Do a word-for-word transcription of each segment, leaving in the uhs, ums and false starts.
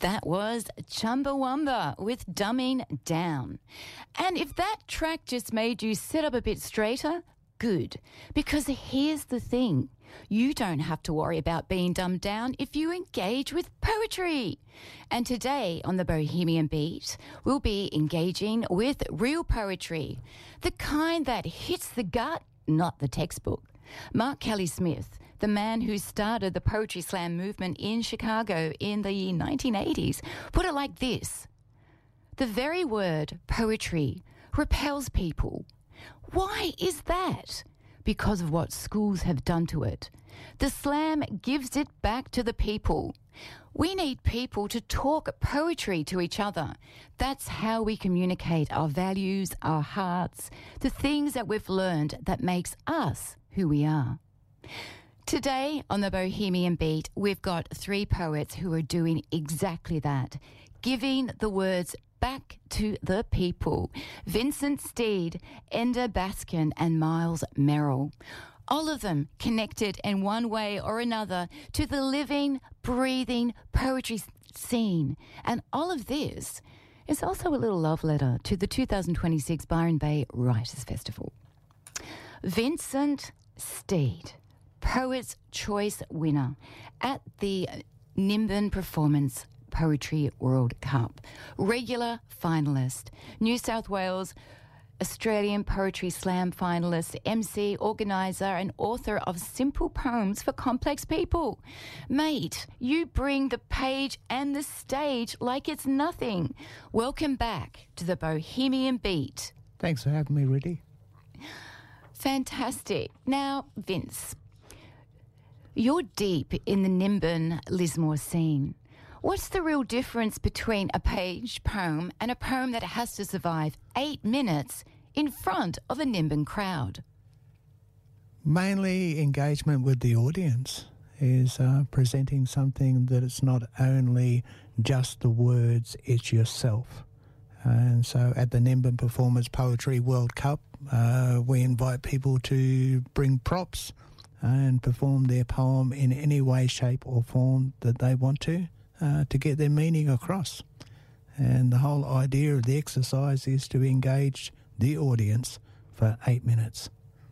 That was Chumbawamba with Dumbing Down. And if that track just made you sit up a bit straighter, good. Because here's the thing. You don't have to worry about being dumbed down if you engage with poetry. And today on the Bohemian Beat, we'll be engaging with real poetry, the kind that hits the gut, not the textbook. Mark Kelly Smith, the man who started the Poetry Slam movement in Chicago in the nineteen eighties, put it like this. The very word poetry repels people. Why is that? Because of what schools have done to it. The slam gives it back to the people. We need people to talk poetry to each other. That's how we communicate our values, our hearts, the things that we've learned that makes us who we are. Today on the Bohemian Beat, we've got three poets who are doing exactly that, giving the words back to the people. Vincent Steed, Enda Baskin and Miles Merrill. All of them connected in one way or another to the living, breathing poetry scene. And all of this is also a little love letter to the two thousand twenty-six Byron Bay Writers Festival. Vincent Steed, Poets' Choice winner at the Nimbin Performance Poetry World Cup, regular finalist, New South Wales Australian Poetry Slam finalist, M C, organiser and author of Simple Poems for Complex People. Mate, you bring the page and the stage like it's nothing. Welcome back to the Bohemian Beat. Thanks for having me, Riddy. Fantastic. Now, Vince, you're deep in the Nimbin Lismore scene. What's the real difference between a page poem and a poem that has to survive eight minutes in front of a Nimbin crowd? Mainly engagement with the audience is uh, presenting something that it's not only just the words, it's yourself. And so at the Nimbin Performance Poetry World Cup, uh, we invite people to bring props and perform their poem in any way, shape or form that they want to. Uh, to get their meaning across. And the whole idea of the exercise is to engage the audience for eight minutes.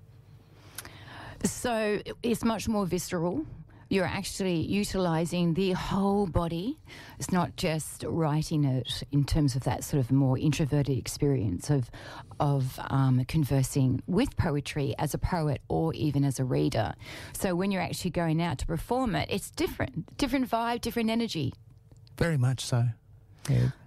So it's much more visceral. You're actually utilising the whole body. It's not just writing it in terms of that sort of more introverted experience of of um, conversing with poetry as a poet or even as a reader. So when you're actually going out to perform it, it's different, different vibe, different energy. Very much so. Yeah.